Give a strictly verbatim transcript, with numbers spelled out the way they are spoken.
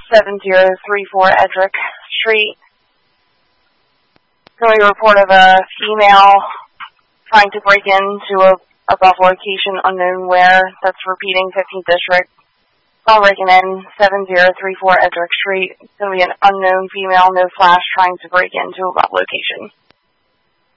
seven zero three four Edric Street. Currently a report of a female trying to break into a, a Belleville location unknown where. That's repeating fifteenth District. While breaking in seven zero three four Edric Street. It's going to be an unknown female, no flash, trying to break into a Belleville location.